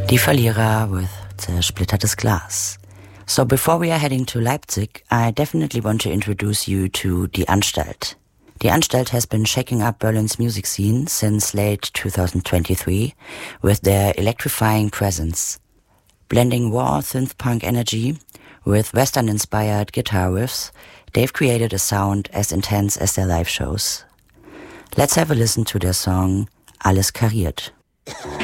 Die Verlierer with Zersplittertes Glas. So before we are heading to Leipzig, I definitely want to introduce you to Die Anstalt. Die Anstalt has been shaking up Berlin's music scene since late 2023 with their electrifying presence. Blending raw synth-punk energy with Western-inspired guitar riffs, they've created a sound as intense as their live shows. Let's have a listen to their song Alles kariert.